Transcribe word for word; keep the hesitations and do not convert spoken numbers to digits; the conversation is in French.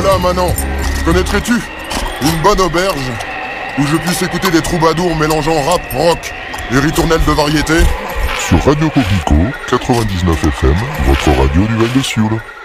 là, Manon, connaîtrais-tu une bonne auberge où je puisse écouter des troubadours mélangeant rap, rock et ritournelles de variété? Sur Radio Coquelicot, quatre-vingt-dix-neuf F M, votre radio du Val de Sioule.